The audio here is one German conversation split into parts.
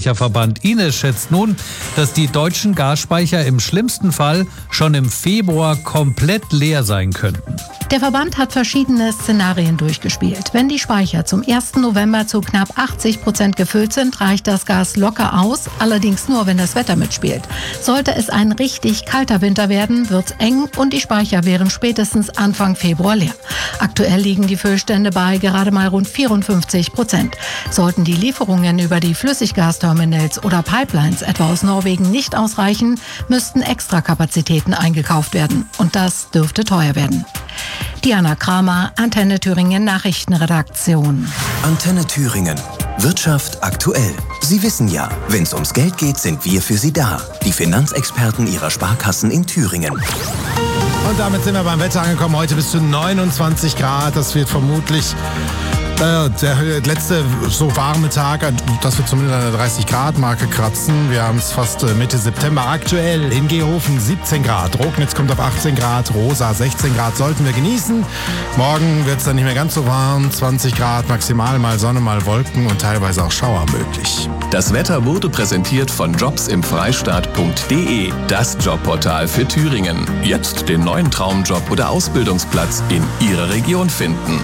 Gasspeicherverband Ines schätzt nun, dass die deutschen Gasspeicher im schlimmsten Fall schon im Februar komplett leer sein könnten. Der Verband hat verschiedene Szenarien durchgespielt. Wenn die Speicher zum 1. November zu knapp 80% gefüllt sind, reicht das Gas locker aus, allerdings nur, wenn das Wetter mitspielt. Sollte es ein richtig kalter Winter werden, wird's eng und die Speicher wären spätestens Anfang Februar leer. Aktuell liegen die Füllstände bei gerade mal rund 54%. Sollten die Lieferungen über die Flüssiggasterminals oder Pipelines etwa aus Norwegen nicht ausreichen, müssten Extrakapazitäten eingekauft werden. Und das dürfte teuer werden. Diana Kramer, Antenne Thüringen Nachrichtenredaktion. Antenne Thüringen. Wirtschaft aktuell. Sie wissen ja, wenn es ums Geld geht, sind wir für Sie da. Die Finanzexperten Ihrer Sparkassen in Thüringen. Und damit sind wir beim Wetter angekommen. Heute bis zu 29 Grad. Das wird vermutlich der letzte so warme Tag, dass wir zumindest an der 30-Grad-Marke kratzen. Wir haben es fast Mitte September. Aktuell in Gehofen 17 Grad. Rognitz kommt auf 18 Grad. Rosa 16 Grad sollten wir genießen. Morgen wird es dann nicht mehr ganz so warm. 20 Grad maximal, mal Sonne, mal Wolken und teilweise auch Schauer möglich. Das Wetter wurde präsentiert von jobsimfreistaat.de, das Jobportal für Thüringen. Jetzt den neuen Traumjob oder Ausbildungsplatz in Ihrer Region finden.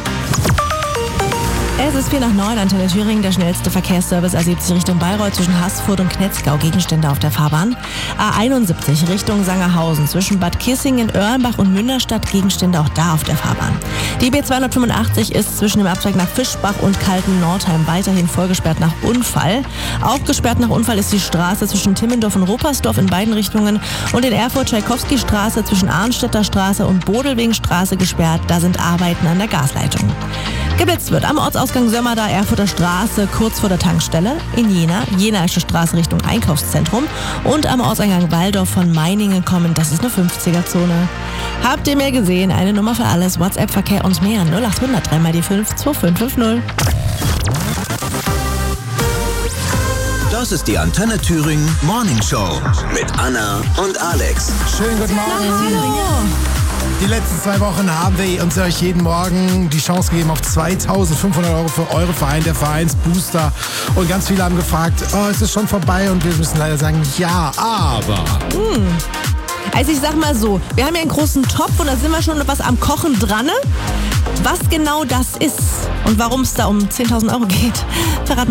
Es ist 8:45, Antenne Thüringen, der schnellste Verkehrsservice A70 Richtung Bayreuth zwischen Haßfurt und Knetzgau, Gegenstände auf der Fahrbahn. A71 Richtung Sangerhausen zwischen Bad Kissingen, Oerlenbach und Münderstadt, Gegenstände auch da auf der Fahrbahn. Die B285 ist zwischen dem Abzweig nach Fischbach und Kalten-Nordheim weiterhin vollgesperrt nach Unfall. Auch gesperrt nach Unfall ist die Straße zwischen Timmendorf und Ruppersdorf in beiden Richtungen und in Erfurt-Tschaikowski-Straße zwischen Arnstädter Straße und Bodelwing-Straße gesperrt. Da sind Arbeiten an der Gasleitung. Geblitzt wird am Ortsausgang Sömmerda, Erfurter Straße, kurz vor der Tankstelle, in Jena, Jenaische Straße Richtung Einkaufszentrum und am Ortseingang Waldorf von Meiningen kommen, das ist eine 50er-Zone. Habt ihr mehr gesehen? Eine Nummer für alles, WhatsApp, Verkehr und mehr, 0800 3 mal die 5 2550. Das ist die Antenne Thüringen Morning Show mit Anna und Alex. Schönen guten Morgen. Die letzten 2 Wochen haben wir euch jeden Morgen die Chance gegeben auf 2.500 € für eure Verein, der Vereinsbooster. Und ganz viele haben gefragt, ist es schon vorbei? Und wir müssen leider sagen, ja, aber... Also ich sag mal so, wir haben ja einen großen Topf und da sind wir schon was am Kochen dran. Was genau das ist und warum es da um 10.000 € geht, verraten wir